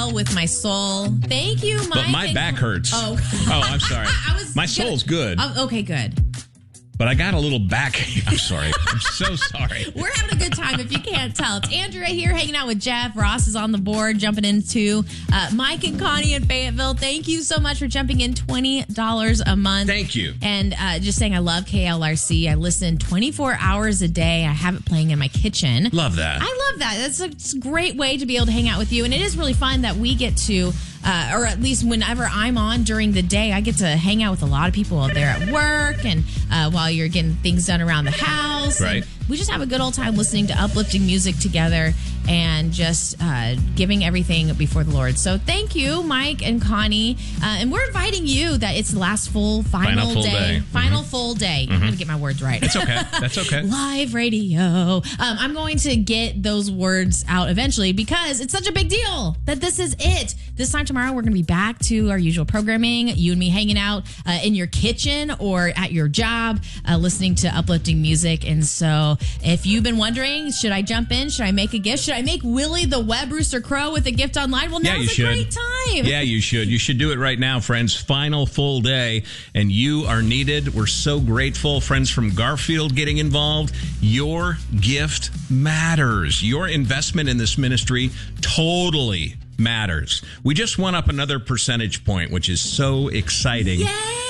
well with my soul. Thank you, Mike. But my back hurts. Oh, I'm sorry. My soul's good. Oh, okay, good. But I got a little back. I'm sorry. I'm so sorry. We're having a good time if you can't tell. It's Andrea here hanging out with Jeff. Ross is on the board jumping into Mike and Connie in Fayetteville. Thank you so much for jumping in. $20 a month. Thank you. And just saying I love KLRC. I listen 24 hours a day. I have it playing in my kitchen. Love that. I love that. It's a great way to be able to hang out with you. And it is really fun that we get to, or at least whenever I'm on during the day, I get to hang out with a lot of people out there at work and while you're getting things done around the house. Right. And we just have a good old time listening to uplifting music together and just giving everything before the Lord. So thank you, Mike and Connie. And we're inviting you that it's the last final full day. Final full day. I'm going to get my words right. It's okay. That's okay. Live radio. I'm going to get those words out eventually because it's such a big deal that this is it. This time tomorrow, we're going to be back to our usual programming. You and me hanging out in your kitchen or at your job, listening to uplifting music. And so if you've been wondering, should I jump in? Should I make a gift? Should I make Willie the Web Rooster Crow with a gift online? Well, now's a great time. Yeah, you should. You should do it right now, friends. Final full day, and you are needed. We're so grateful. Friends from Garfield getting involved. Your gift matters. Your investment in this ministry totally matters. We just went up another percentage point, which is so exciting. Yay!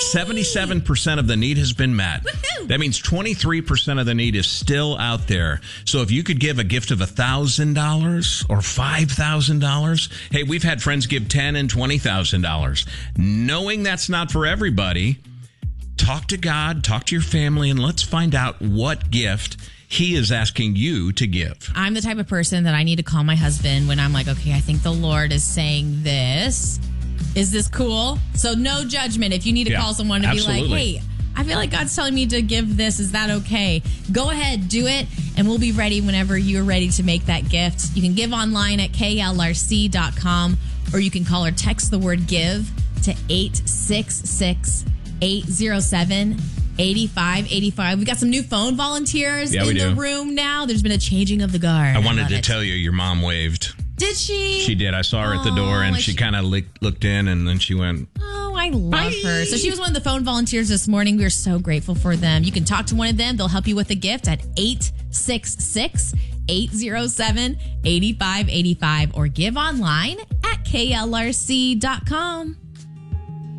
77% of the need has been met. Woohoo! That means 23% of the need is still out there. So if you could give a gift of $1,000 or $5,000, hey, we've had friends give $10,000 and $20,000. Knowing that's not for everybody, talk to God, talk to your family, and let's find out what gift He is asking you to give. I'm the type of person that I need to call my husband when I'm like, okay, I think the Lord is saying this. Is this cool? So no judgment if you need to call someone to absolutely. be like, hey, I feel like God's telling me to give this. Is that okay? Go ahead, do it, and we'll be ready whenever you're ready to make that gift. You can give online at klrc.com, or you can call or text the word give to 866-807-8585. We got some new phone volunteers in the room now. There's been a changing of the guard. I wanted to tell you, your mom waved. Did she? She did. I saw her at the door, and she kind of looked in, and then she went. Oh, I love her. So she was one of the phone volunteers this morning. We are so grateful for them. You can talk to one of them. They'll help you with a gift at 866-807-8585 or give online at klrc.com.